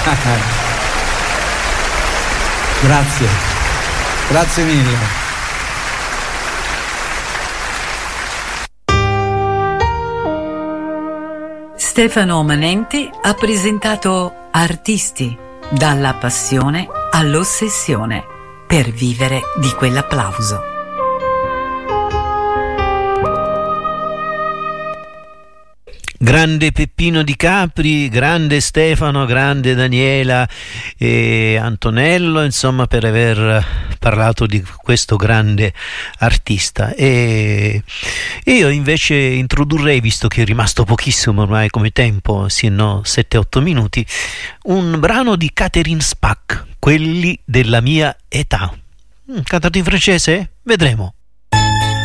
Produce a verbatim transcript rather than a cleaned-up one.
Grazie, grazie mille. Stefano Manenti ha presentato Artisti, dalla passione all'ossessione, per vivere di quell'applauso. Grande Peppino Di Capri, grande Stefano, grande Daniela e Antonello, insomma, per aver parlato di questo grande artista. E io invece introdurrei, visto che è rimasto pochissimo ormai come tempo, sì no, sette otto minuti, un brano di Catherine Spack, Quelli della mia età. Mm, cantato in francese? Vedremo.